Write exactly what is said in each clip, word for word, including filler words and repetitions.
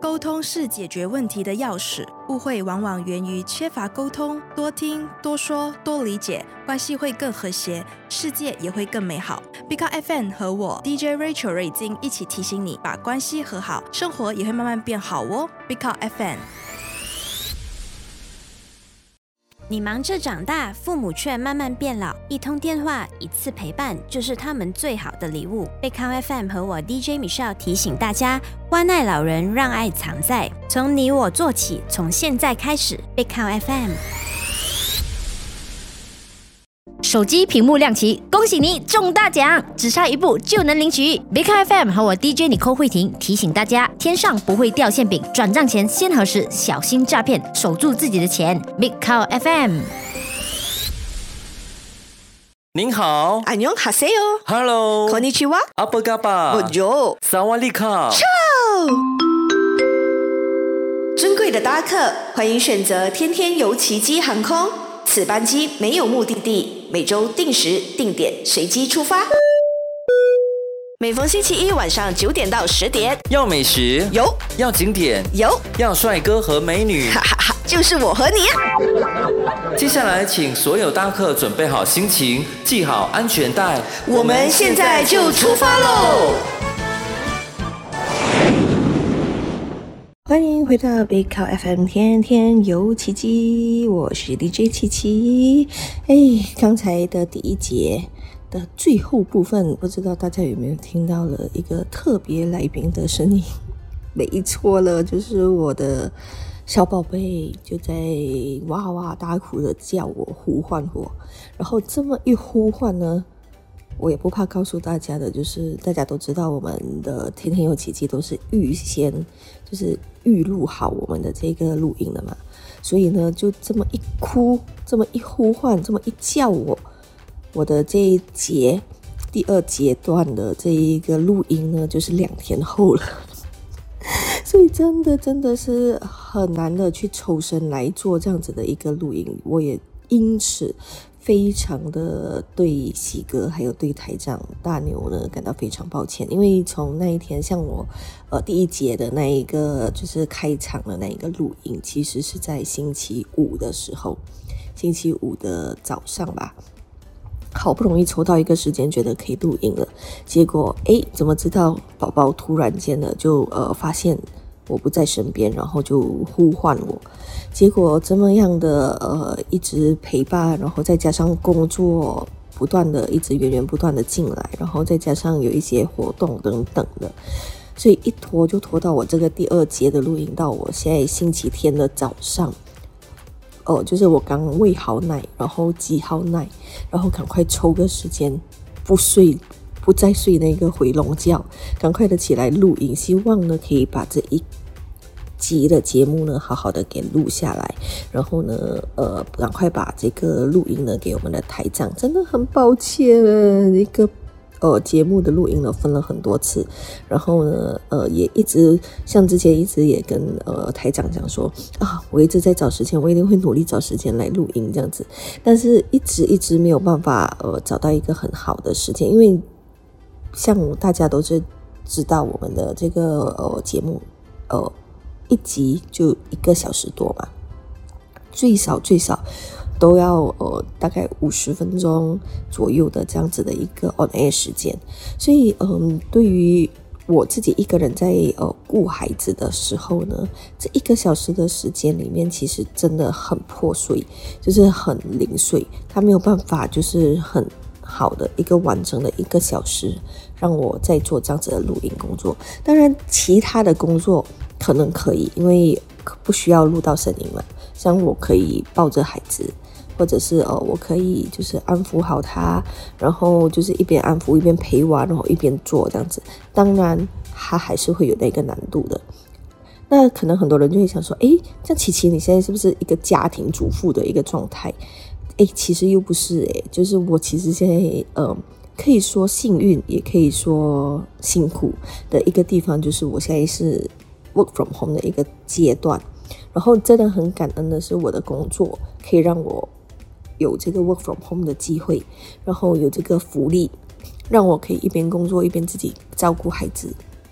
沟通是解决问题的钥匙，误会往往源于缺乏沟通，多听、多说、多理解，关系会更和谐，世界也会更美好。Big Up F M 和我 D J Rachel 瑞金一起提醒你，把关系和好，生活也会慢慢变好哦。Big Up F M。 你忙着长大，父母却慢慢变老，一通电话，一次陪伴，就是他们最好的礼物。贝康 F M 和我 D J Michelle 提醒大家，关爱老人，让爱藏在，从你我做起，从现在开始。贝康 F M。 手机屏幕亮起，恭喜你中大奖，只差一步就能领取。Big F M 和我 D J Nicole 慧婷提醒大家，天上不会掉馅饼，转账前先核实，小心诈骗，守住自己的钱。Big F M。 您好， 안녕하세요。 Hello， こんにちは。 apa kabar？ Bonjour。 萨瓦利卡。 尊贵的搭客，欢迎选择天天游奇迹航空。此班机没有目的地，每周定时定点随机出发。每逢星期一晚上九点到十点， 要美食有， 要景点有， 要帅哥和美女， 哈哈哈，就是我和你啊！ 接下来，请所有搭客准备好心情，系好安全带， 我们现在就出发喽！欢迎回到北考 F M 天天游奇迹，我是 D J 七七。哎，刚才的第一节的最后部分，不知道大家有没有听到了一个特别来宾的声音？没错了，就是我的小宝贝，就在哇哇大哭的叫我，呼唤我。然后这么一呼唤呢，我也不怕告诉大家的，就是大家都知道我们的天天有奇迹都是预先就是预录好我们的这个录音了嘛，所以呢就这么一哭，这么一呼唤，这么一叫我，我的这一节第二阶段的这一个录音呢就是两天后了。所以真的真的是很难的去抽身来做这样子的一个录音，我也因此非常的对喜哥还有对台长大牛呢感到非常抱歉，因为从那一天像我呃第一节的那一个就是开场的那一个录音，其实是在星期五的时候，星期五的早上吧，好不容易抽到一个时间觉得可以录音了，结果诶怎么知道宝宝突然间的就呃发现我不在身边，然后就呼唤我，结果这么样的呃一直陪伴，然后再加上工作不断的一直源源不断的进来，然后再加上有一些活动等等的，所以一拖就拖到我这个第二节的录音到我现在星期天的早上，哦、呃，就是我刚喂好奶，然后挤好奶，然后赶快抽个时间不睡。不再睡那个回笼觉，赶快的起来录音，希望呢可以把这一集的节目呢好好的给录下来，然后呢呃赶快把这个录音呢给我们的台长，真的很抱歉，一个呃节目的录音呢分了很多次，然后呢呃也一直像之前一直也跟呃台长讲说啊，我一直在找时间，我一定会努力找时间来录音这样子，但是一直一直没有办法呃找到一个很好的时间，因为像大家都是知道我们的这个呃节目呃一集就一个小时多嘛，最少最少都要呃大概五十分钟左右的这样子的一个 on air 时间，所以嗯、呃、对于我自己一个人在呃顾孩子的时候呢，这一个小时的时间里面其实真的很破碎，就是很零碎，它没有办法就是很好的一个完整的一个小时让我在做这样子的录音工作。当然其他的工作可能可以，因为不需要录到声音嘛，像我可以抱着孩子，或者是呃我可以就是安抚好他，然后就是一边安抚一边陪玩，然后一边做这样子，当然他还是会有那个难度的。那可能很多人就会想说，诶，这样琪琪你现在是不是一个家庭主妇的一个状态？诶，其实又不是诶，就是我其实现在呃可以说幸运，也可以说辛苦的一个地方，就是我现在是 work from home 的一个阶段，然后真的很感恩的是我的工作可以让我有这个 work from home 的机会，然后有这个福利，让我可以一边工作一边自己照顾孩子。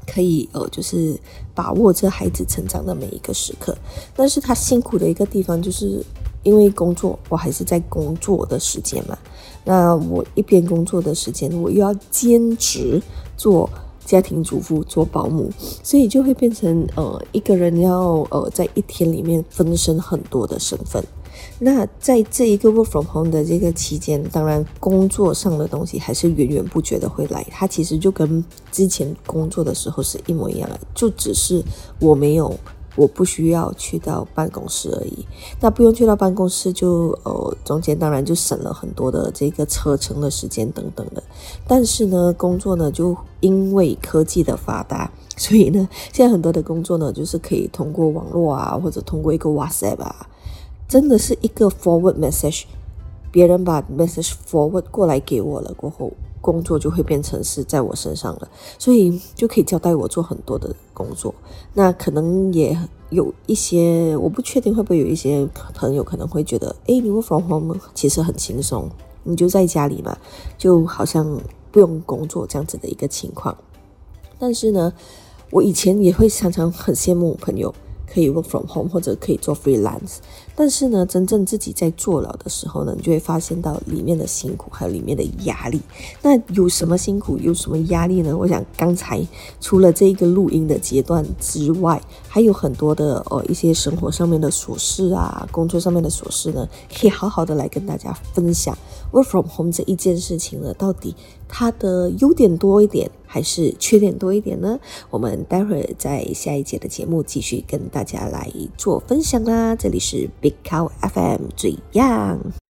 可以呃，就是把握着孩子成长的每一个时刻。但是他辛苦的一个地方，就是因为工作，我还是在工作的时间嘛。那我一边工作的时间，我又要兼职做家庭主妇，做保姆，所以就会变成呃一个人要呃在一天里面分身很多的身份。那在这一个 work from home 的这个期间，当然工作上的东西还是源源不绝的会来，它其实就跟之前工作的时候是一模一样的，就只是我没有我不需要去到办公室而已。那不用去到办公室就呃中间当然就省了很多的这个车程的时间等等的。但是呢工作呢就因为科技的发达，所以呢现在很多的工作呢就是可以通过网络啊，或者通过一个 WhatsApp 啊，真的是一个 forward message， 别人把 message forward 过来给我了过后，工作就会变成是在我身上了，所以就可以交代我做很多的工作。那可能也有一些，我不确定会不会有一些朋友可能会觉得，诶，你 work from home 其实很轻松，你就在家里嘛，就好像不用工作这样子的一个情况。但是呢，我以前也会常常很羡慕朋友可以 work from home 或者可以做 freelance， 但是呢真正自己在做了的时候呢，你就会发现到里面的辛苦还有里面的压力。那有什么辛苦有什么压力呢？我想刚才除了这一个录音的阶段之外，还有很多的呃一些生活上面的琐事啊，工作上面的琐事呢，可以好好的来跟大家分享 work from home 这一件事情呢，到底它的优点多一点还是缺点多一点呢？我们待会儿在下一节的节目继续跟大家来做分享啦。这里是 Big Cow F M 最样。